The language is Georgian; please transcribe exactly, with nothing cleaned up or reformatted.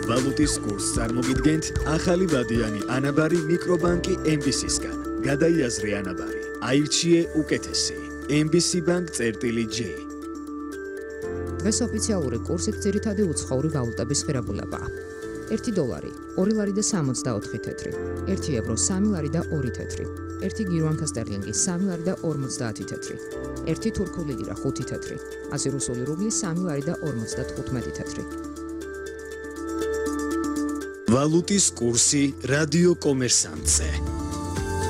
ვალუტის კურსს წარმოგიდგენთ ახალი ვადიანი ანაბარი მიკრობანკი ემ ბი სისგან. გადაიაზრე ანაბარი. აირჩიე უკეთესი. ემ ბი სი ბანკ წერტილი ჯი. დღეს ოფიციალური კურსით ძირითადი უცხოური ვალუტების ღირებულებაა. ერთი დოლარი, ორი ლარი და სამოცდაოთხი თეთრი, ერთი ევრო, სამი ლარი და ორი თეთრი, ერთი გირვანკა სტერლინგი, სამი ლარი და ორმოცდაათი თეთრი, ერთი თურქული ლირა, ხუთი თეთრი, ასი რუსული რუბლი, სამი ლარი და ორმოცდათხუთმეტი თეთრი. ვალუტის კურსი რადიო კომერსანტზე.